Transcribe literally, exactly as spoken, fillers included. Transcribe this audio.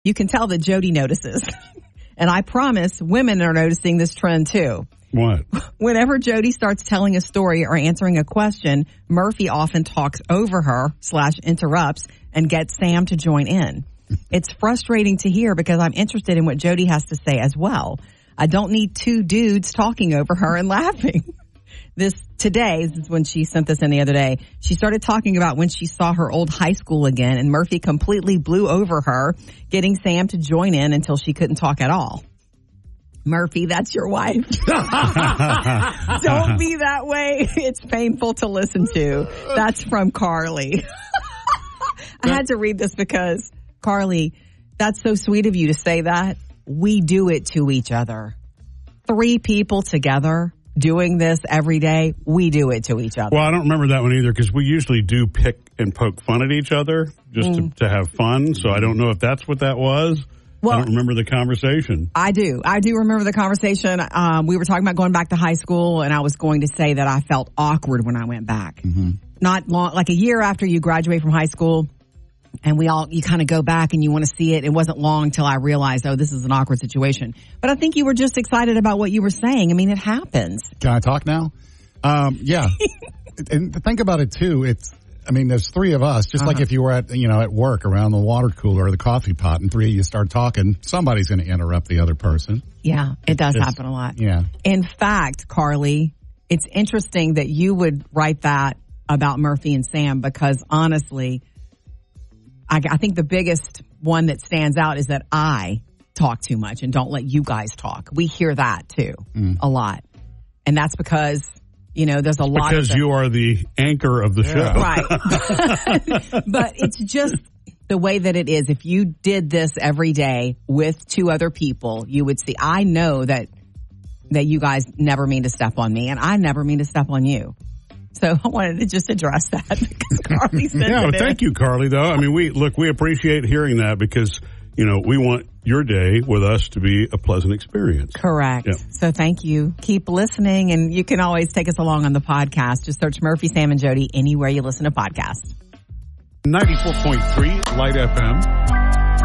You can tell that Jody notices. And I promise women are noticing this trend too. What? Whenever Jody starts telling a story or answering a question, Murphy often talks over her slash interrupts and gets Sam to join in. It's frustrating to hear because I'm interested in what Jody has to say as well. I don't need two dudes talking over her and laughing. This today, this is when she sent this in the other day. She started talking about when she saw her old high school again, and Murphy completely blew over her, getting Sam to join in until she couldn't talk at all. Murphy, that's your wife. Don't be that way. It's painful to listen to. That's from Carly. I had to read this because, Carly, that's so sweet of you to say that. We do it to each other. Three people together doing this every day, we do it to each other. Well, I don't remember that one either because we usually do pick and poke fun at each other just mm. to, to have fun. So I don't know if that's what that was. Well, I don't remember the conversation. I do. I do remember the conversation. Um, we were talking about going back to high school, and I was going to say that I felt awkward when I went back. Mm-hmm. Not long, like a year after you graduate from high school, and we all, you kind of go back and you want to see it. It wasn't long until I realized, oh, this is an awkward situation. But I think you were just excited about what you were saying. I mean, it happens. Can I talk now? Um, yeah. And think about it, too. It's, I mean, there's three of us, just uh-huh. like if you were at, you know, at work around the water cooler or the coffee pot and three of you start talking, somebody's going to interrupt the other person. Yeah, it does it's, happen a lot. Yeah. In fact, Carly, it's interesting that you would write that about Murphy and Sam because honestly, I, I think the biggest one that stands out is that I talk too much and don't let you guys talk. We hear that too mm. a lot. And that's because, you know, there's a lot because of... Because you are the anchor of the yeah. show. Right. But it's just the way that it is. If you did this every day with two other people, you would see, I know that that you guys never mean to step on me and I never mean to step on you. So I wanted to just address that because Carly said yeah, well, thank you, Carly, though. I mean, we look, we appreciate hearing that because, you know, we want your day with us to be a pleasant experience. Correct. Yeah. So thank you. Keep listening, and you can always take us along on the podcast. Just search Murphy, Sam, and Jody anywhere you listen to podcasts. ninety-four point three Light F M.